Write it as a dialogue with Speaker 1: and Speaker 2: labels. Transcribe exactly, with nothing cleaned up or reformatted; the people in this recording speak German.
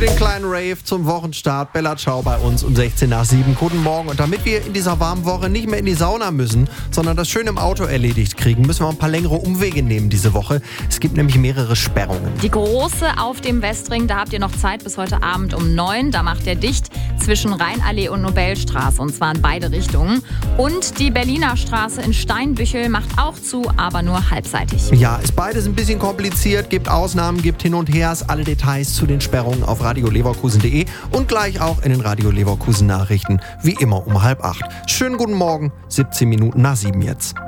Speaker 1: Den kleinen Rave zum Wochenstart. Bella Ciao bei uns um sechzehn nach sieben. Guten Morgen. Und damit wir in dieser warmen Woche nicht mehr in die Sauna müssen, sondern das schön im Auto erledigt kriegen, müssen wir ein paar längere Umwege nehmen diese Woche. Es gibt nämlich mehrere Sperrungen.
Speaker 2: Die große auf dem Westring, da habt ihr noch Zeit bis heute Abend um neun. Da macht der dicht zwischen Rheinallee und Nobelstraße, und zwar in beide Richtungen. Und die Berliner Straße in Steinbüchel macht auch zu, aber nur halbseitig.
Speaker 1: Ja, ist beides ein bisschen kompliziert, gibt Ausnahmen, gibt hin und hers. Alle Details zu den Sperrungen auf radio leverkusen punkt de und gleich auch in den Radio Leverkusen Nachrichten, wie immer um halb acht. Schönen guten Morgen, siebzehn Minuten nach sieben jetzt.